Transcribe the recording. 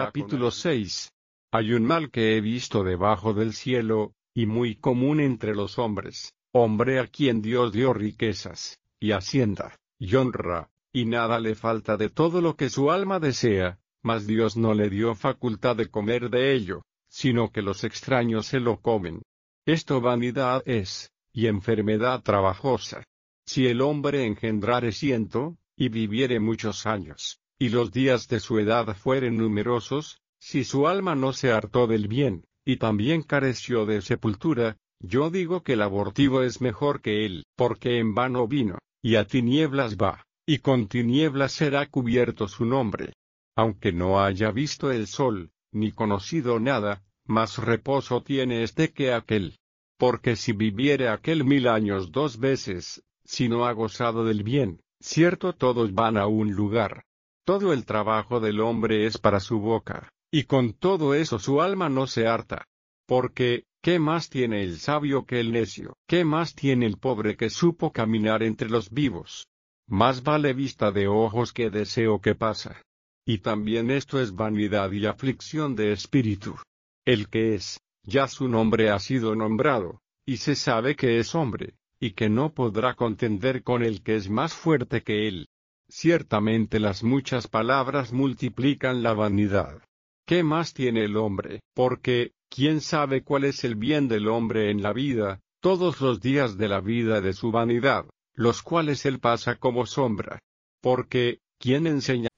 Capítulo 6. Hay un mal que he visto debajo del cielo, y muy común entre los hombres, hombre a quien Dios dio riquezas, y hacienda, y honra, y nada le falta de todo lo que su alma desea, mas Dios no le dio facultad de comer de ello, sino que los extraños se lo comen. Esto vanidad es, y enfermedad trabajosa. Si el hombre engendrare 100, y viviere muchos años, y los días de su edad fueren numerosos, si su alma no se hartó del bien, y también careció de sepultura, yo digo que el abortivo es mejor que él, porque en vano vino, y a tinieblas va, y con tinieblas será cubierto su nombre. Aunque no haya visto el sol, ni conocido nada, más reposo tiene este que aquel. Porque si viviere aquel 1000 años 2 veces, si no ha gozado del bien, cierto todos van a un lugar. Todo el trabajo del hombre es para su boca, y con todo eso su alma no se harta. Porque, ¿qué más tiene el sabio que el necio? ¿Qué más tiene el pobre que supo caminar entre los vivos? Más vale vista de ojos que deseo que pasa. Y también esto es vanidad y aflicción de espíritu. El que es, ya su nombre ha sido nombrado, y se sabe que es hombre, y que no podrá contender con el que es más fuerte que él. Ciertamente las muchas palabras multiplican la vanidad. ¿Qué más tiene el hombre? Porque, ¿quién sabe cuál es el bien del hombre en la vida, todos los días de la vida de su vanidad, los cuales él pasa como sombra? Porque, ¿quién enseña